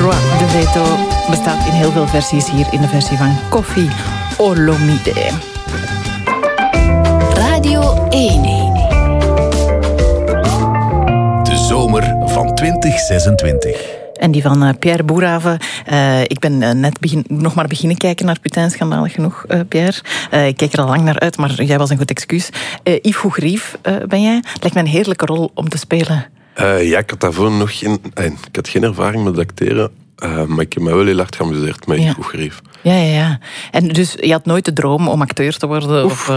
Droit de veto bestaat in heel veel versies, hier in de versie van Koffi Olomide. Radio 1. De zomer van 2026. En die van Pierre Boerhaave. Ik ben nog maar beginnen kijken naar Putain, schandalig genoeg, Pierre. Ik kijk er al lang naar uit, maar jij was een goed excuus. Yves Gougrief ben jij. Het lijkt me een heerlijke rol om te spelen. Ja, ik had daarvoor nog geen... Ik had geen ervaring met acteren, maar ik heb me wel heel hard geamuseerd met Yves Gougrief. Ja. En dus je had nooit de droom om acteur te worden? Of,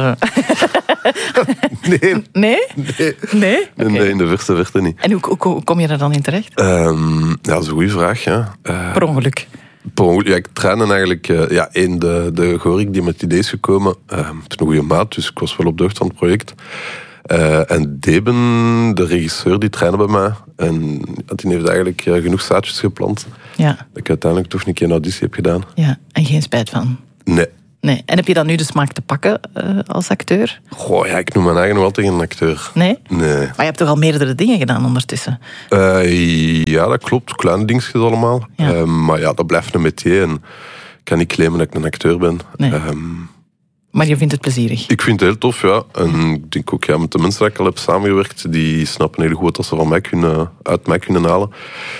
Nee? Nee, Nee, in de verte niet. En hoe kom je daar dan in terecht? Ja, dat is een goede vraag, ja. Per ongeluk? Per ongeluk, ja, ik trainde eigenlijk... de Gorik die met het idee is gekomen, het is een goede maat, dus ik was wel op de hoogte van het project. En Deben, de regisseur, die trainde bij mij. En die heeft eigenlijk genoeg zaadjes geplant. Ja. Dat ik uiteindelijk toch een keer een auditie heb gedaan. Ja, en geen spijt van? Nee. En heb je dan nu de smaak te pakken als acteur? Goh, ja, ik noem mijn eigen nog altijd geen acteur. Nee? Nee. Maar je hebt toch al meerdere dingen gedaan ondertussen? Ja, dat klopt. Kleine dingetjes allemaal. Ja. Maar ja, dat blijft een métier. En ik kan niet claimen dat ik een acteur ben. Nee. Maar je vindt het plezierig? Ik vind het heel tof, ja. En ik denk ook, met de mensen die ik al heb samengewerkt, die snappen heel goed wat ze uit mij kunnen halen.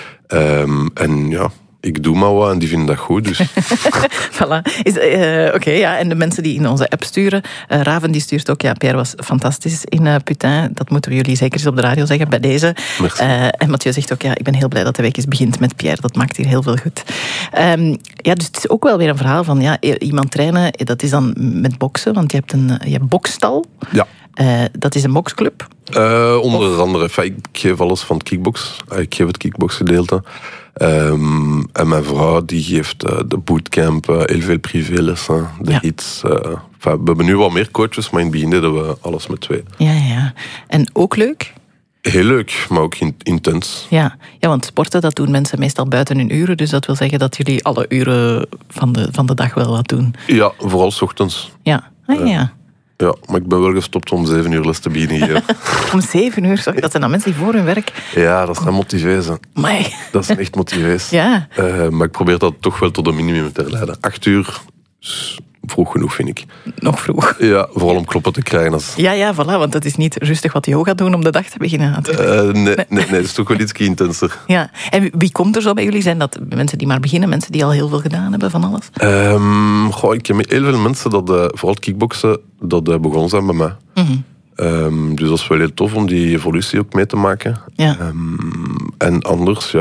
En ja, ik doe maar wat en die vinden dat goed. Dus. Voilà. Oké, ja. En de mensen die in onze app sturen, Raven die stuurt ook, Pierre was fantastisch in Putain. Dat moeten we jullie zeker eens op de radio zeggen, bij deze. En Mathieu zegt ook, ik ben heel blij dat de week eens begint met Pierre. Dat maakt hier heel veel goed. Dus het is ook wel weer een verhaal van, iemand trainen, dat is dan met boksen, want je hebt bokstal. Ja. Dat is een boksclub? Onder andere, ik geef alles van het kickbox. Ik geef het kickboxgedeelte. En mijn vrouw die geeft de bootcamp, heel veel privélessen, de hits. We hebben nu wat meer coaches, maar in het begin deden we alles met 2. Ja. En ook leuk? Heel leuk, maar ook intens. Ja, want sporten, dat doen mensen meestal buiten hun uren. Dus dat wil zeggen dat jullie alle uren van de dag wel wat doen. Ja, vooral 's ochtends. Ja, ja. Ja, maar ik ben wel gestopt om 7 uur les te beginnen. Om 7 uur? Sorry, dat zijn dan mensen die voor hun werk... Ja, dat zijn motivees. Dat zijn echt motivees. Ja. Maar ik probeer dat toch wel tot een minimum te leiden. 8 uur is vroeg genoeg, vind ik. Nog vroeg. Ja, vooral om kloppen te krijgen. Ja, voilà, want het is niet rustig wat yoga doen om de dag te beginnen. Nee, dat is toch wel iets intenser. Ja. En wie komt er zo bij jullie? Zijn dat mensen die maar beginnen? Mensen die al heel veel gedaan hebben van alles? Ik heb heel veel mensen, vooral het kickboksen, dat begonnen zijn bij mij. Mm-hmm. Dus dat is wel heel tof om die evolutie ook mee te maken. Ja. En anders,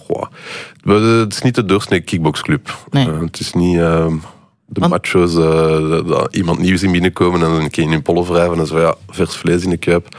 het is niet de doorsnee kickboxclub. Nee. Het is niet... De macho's, dat iemand nieuw zien binnenkomen en een keer in hun pollen wrijven en zo, vers vlees in de kuip.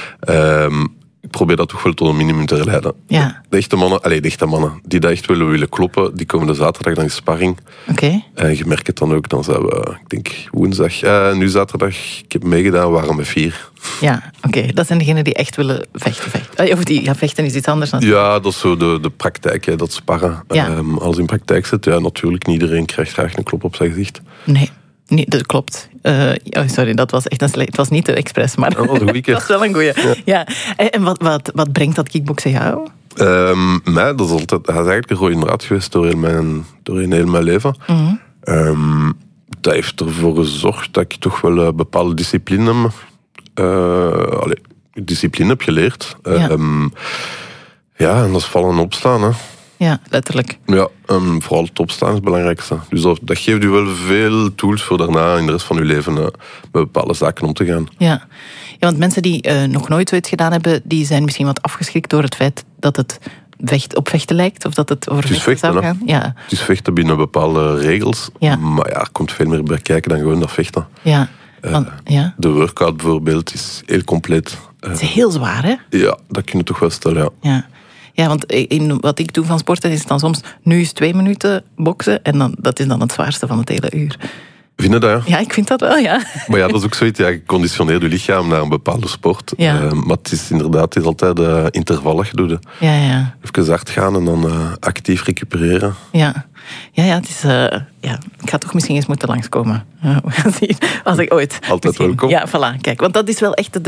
Ik probeer dat toch wel tot een minimum te leiden. Ja. De echte mannen die dat echt willen kloppen, die komen de zaterdag dan in sparring. Oké. En je merkt het dan ook, dan zijn we, ik denk woensdag, nu zaterdag, ik heb meegedaan, we waren met 4. Ja, oké. Dat zijn degenen die echt willen vechten. Of die vechten is iets anders natuurlijk. Ja, dat is zo de praktijk, dat sparren. Ja. Als in praktijk zit, natuurlijk, niet iedereen krijgt graag een klop op zijn gezicht. Nee, dat klopt. Sorry, dat was echt het was niet te expres, maar dat was een goeie keer. Dat was wel een goeie. Ja. En wat brengt dat kickboksen jou? Mij, dat is eigenlijk een rode draad geweest door heel mijn leven. Mm-hmm. Dat heeft ervoor gezorgd dat ik toch wel een bepaalde discipline heb geleerd. En dat is vallen en opstaan, hè. Ja, letterlijk. Ja, vooral het opstaan is het belangrijkste. Dus dat geeft u wel veel tools voor daarna in de rest van uw leven met bepaalde zaken om te gaan. Ja, want mensen die nog nooit zoiets gedaan hebben, die zijn misschien wat afgeschrikt door het feit dat het op vechten lijkt, of dat het over vechten zou gaan. Ja. Het is vechten binnen bepaalde regels, maar er komt veel meer bij kijken dan gewoon dat vechten. Ja. De workout bijvoorbeeld is heel compleet. Het is heel zwaar, hè? Ja, dat kun je toch wel stellen, ja. Ja, want in wat ik doe van sporten is het dan soms... Nu is 2 minuten boksen en dat is dan het zwaarste van het hele uur. Vind je dat, ja? Ja, ik vind dat wel, ja. Maar dat is ook zoiets, je conditioneert je lichaam naar een bepaalde sport. Ja. Maar het is inderdaad altijd intervallen doe. Ja. Even hard gaan en dan actief recupereren. Ja, het is... ik ga toch misschien eens moeten langskomen. We gaan zien. Als ik ooit... Altijd welkom. Ja, voilà. Kijk, want dat is wel echt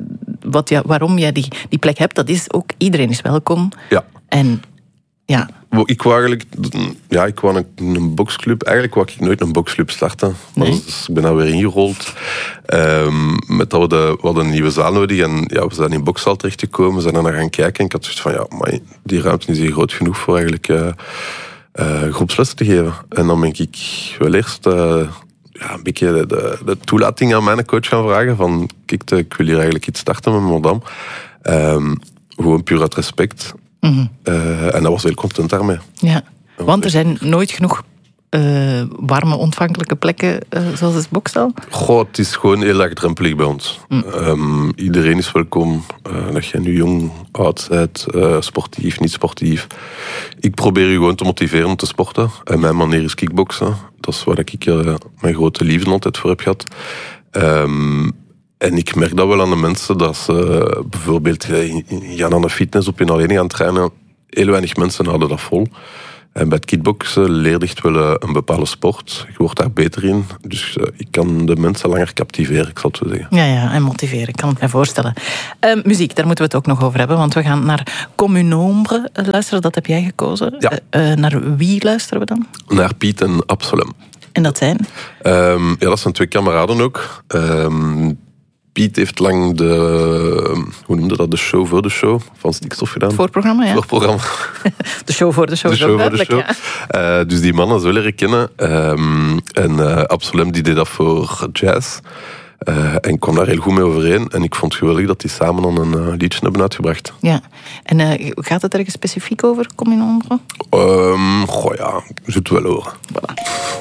waarom jij die plek hebt. Dat is ook, iedereen is welkom. Ja. En ja. We Ik wou een boksclub. Eigenlijk wou ik nooit een boksclub starten. Nee. Dus ik ben daar weer ingerold. Met dat we hadden een nieuwe zaal nodig. En we zijn in bokszaal terechtgekomen. We zijn er naar gaan kijken. En ik had zoiets van, maar die ruimte is hier groot genoeg voor eigenlijk groepslessen te geven. En dan ben ik wel eerst een beetje de toelating aan mijn coach gaan vragen. Van, kijk, ik wil hier eigenlijk iets starten met Madame. Gewoon puur uit respect. Mm-hmm. En dat was heel content daarmee. Ja, want er zijn nooit genoeg warme, ontvankelijke plekken zoals het bokszaal? Goh, het is gewoon heel laagdrempelig bij ons. Iedereen is welkom. Dat je nu jong, oud bent, sportief, niet sportief. Ik probeer je gewoon te motiveren om te sporten. En mijn manier is kickboksen. Dat is waar ik mijn grote liefde altijd voor heb gehad. En ik merk dat wel aan de mensen, dat ze bijvoorbeeld gaan aan de fitness op hun alleen gaan trainen. Heel weinig mensen houden dat vol. En bij het kickboksen leer je echt wel een bepaalde sport. Je wordt daar beter in. Dus ik kan de mensen langer captiveren, ik zal het zo zeggen. Ja, en motiveren, ik kan het mij voorstellen. Muziek, daar moeten we het ook nog over hebben. Want we gaan naar Comme une ombre luisteren, dat heb jij gekozen. Ja. Naar wie luisteren we dan? Naar Piet en Absalem. En dat zijn? Dat zijn 2 kameraden ook. Piet heeft lang de show voor de show van Stikstof gedaan. Voorprogramma, ja. Voorprogramma. De show voor de show. De show voor de show. Ja. Dus die mannen zo leren kennen. En Absalem die deed dat voor jazz. En kwam daar heel goed mee overeen. En ik vond het geweldig dat die samen dan een liedje hebben uitgebracht. Ja. En gaat het ergens specifiek over, Comme une ombre? Je zult het wel horen. Voilà.